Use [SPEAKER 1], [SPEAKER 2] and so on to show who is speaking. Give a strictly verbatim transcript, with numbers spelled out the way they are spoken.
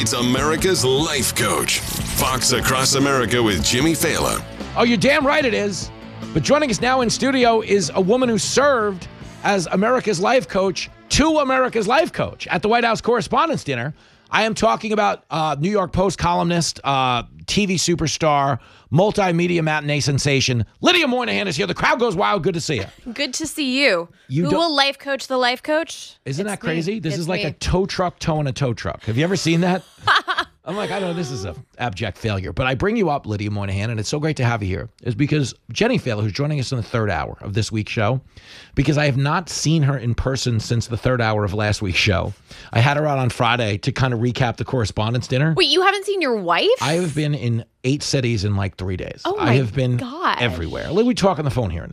[SPEAKER 1] It's America's Life Coach. Fox Across America with Jimmy Fallon.
[SPEAKER 2] Oh, you're damn right it is. But joining us now in studio is a woman who served as America's Life Coach to America's Life Coach at the White House Correspondents' Dinner. I am talking about uh, New York Post columnist, uh, T V superstar, multimedia matinee sensation. Lydia Moynihan is here. The crowd goes wild. Good to see you.
[SPEAKER 3] Good to see you.
[SPEAKER 2] You
[SPEAKER 3] Who
[SPEAKER 2] don't-
[SPEAKER 3] will life coach the life coach?
[SPEAKER 2] Isn't
[SPEAKER 3] It's
[SPEAKER 2] that crazy?
[SPEAKER 3] me.
[SPEAKER 2] This
[SPEAKER 3] It's
[SPEAKER 2] is like
[SPEAKER 3] me.
[SPEAKER 2] a tow truck towing a tow truck. Have you ever seen that? I'm like, I know this is a abject failure. But I bring you up, Lydia Moynihan, and it's so great to have you here, is because Jenny Fallon, who's joining us in the third hour of this week's show, because I have not seen her in person since the third hour of last week's show. I had her out on Friday to kind of recap the Correspondents' Dinner.
[SPEAKER 3] Wait, you haven't seen your wife?
[SPEAKER 2] I have been in eight cities in like three days.
[SPEAKER 3] Oh
[SPEAKER 2] I
[SPEAKER 3] my
[SPEAKER 2] have been
[SPEAKER 3] gosh.
[SPEAKER 2] everywhere. Let me talk on the phone here and